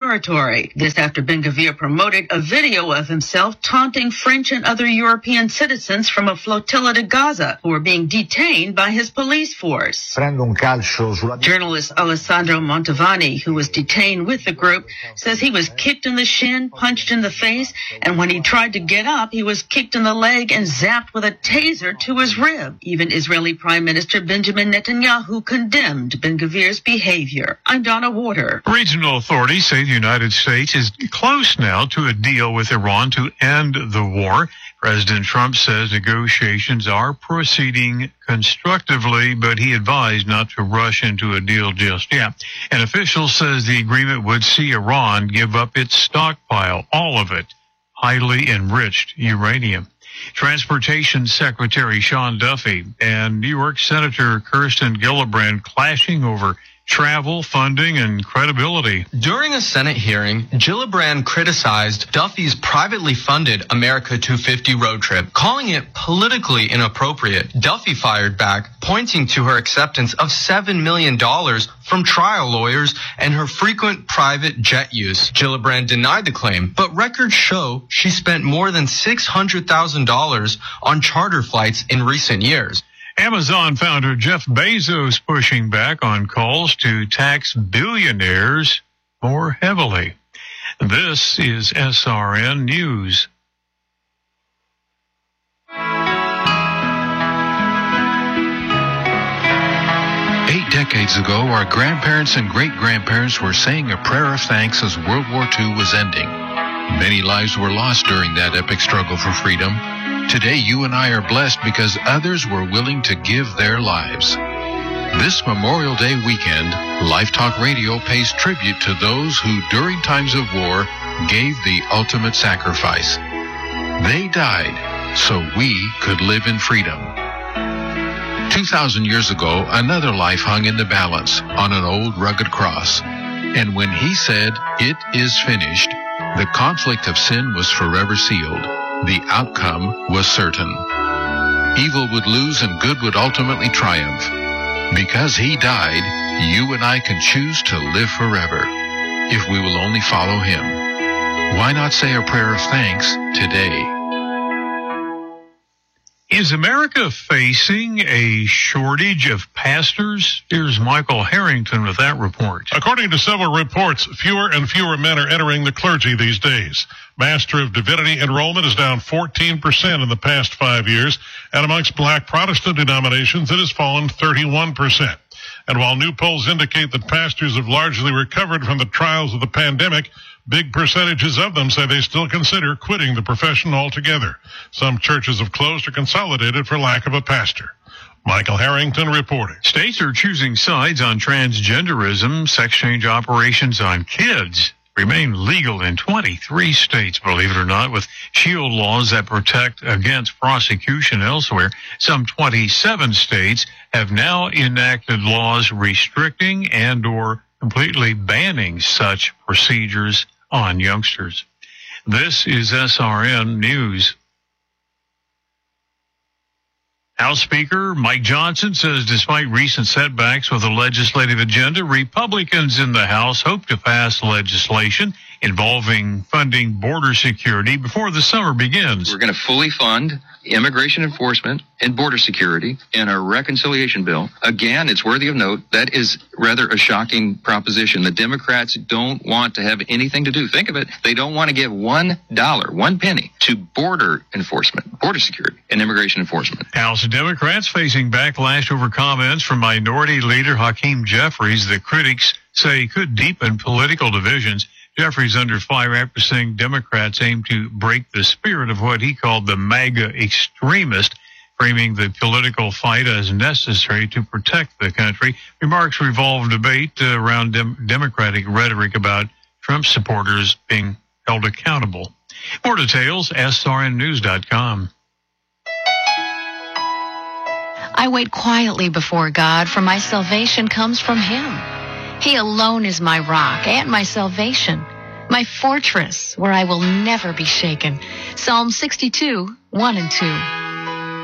territory. This after Ben-Gvir promoted a video of himself taunting French and other European citizens from a flotilla to Gaza who were being detained by his police force. Journalist Alessandro Montavani, who was detained with the group, says he was kicked in the shin, punched in the face, and when he tried to get up, he was kicked in the leg and zapped with a taser to his rib. Even Israeli Prime Minister Benjamin Netanyahu condemned Ben-Gvir's behavior. I'm Donna Warder. Regional authorities say the United States is close now to a deal with Iran to end the war. President Trump says negotiations are proceeding constructively, but he advised not to rush into a deal just yet. An official says the agreement would see Iran give up its stockpile, all of it, highly enriched uranium. Transportation Secretary Sean Duffy and New York Senator Kirsten Gillibrand clashing over travel, funding, and credibility. During a Senate hearing, Gillibrand criticized Duffy's privately funded America 250 road trip, calling it politically inappropriate. Duffy fired back, pointing to her acceptance of $7 million from trial lawyers and her frequent private jet use. Gillibrand denied the claim, but records show she spent more than $600,000 on charter flights in recent years. Amazon founder Jeff Bezos pushing back on calls to tax billionaires more heavily. This is SRN News. 8 decades ago, our grandparents and great-grandparents were saying a prayer of thanks as World War II was ending. Many lives were lost during that epic struggle for freedom. Today, you and I are blessed because others were willing to give their lives. This Memorial Day weekend, Life Talk Radio pays tribute to those who, during times of war, gave the ultimate sacrifice. They died so we could live in freedom. 2,000 years ago, another life hung in the balance on an old rugged cross. And when he said, "It is finished," the conflict of sin was forever sealed. The outcome was certain. Evil would lose and good would ultimately triumph. Because he died, you and I can choose to live forever, if we will only follow him. Why not say a prayer of thanks today? Is America facing a shortage of pastors? Here's Michael Harrington with that report. According to several reports, fewer and fewer men are entering the clergy these days. Master of Divinity enrollment is down 14% in the past 5 years, and amongst black Protestant denominations, it has fallen 31%. And while new polls indicate that pastors have largely recovered from the trials of the pandemic, big percentages of them say they still consider quitting the profession altogether. Some churches have closed or consolidated for lack of a pastor. Michael Harrington reporting. States are choosing sides on transgenderism. Sex change operations on kids remain legal in 23 states, believe it or not, with shield laws that protect against prosecution elsewhere. Some 27 states have now enacted laws restricting and or completely banning such procedures on youngsters. This is SRN News. House Speaker Mike Johnson says despite recent setbacks with the legislative agenda, Republicans in the House hope to pass legislation involving funding border security before the summer begins. We're going to fully fund immigration enforcement and border security in our reconciliation bill. Again, it's worthy of note, that is rather a shocking proposition. The Democrats don't want to have anything to do. Think of it. They don't want to give $1, 1 penny to border enforcement, border security, and immigration enforcement. House Democrats facing backlash over comments from Minority Leader Hakeem Jeffries that critics say could deepen political divisions. Jeffries under fire after saying Democrats aim to break the spirit of what he called the MAGA extremist, framing the political fight as necessary to protect the country. Remarks revolve debate around Democratic rhetoric about Trump supporters being held accountable. More details, srnnews.com. I wait quietly before God, for my salvation comes from him. He alone is my rock and my salvation, my fortress where I will never be shaken. Psalm 62, 1 and 2.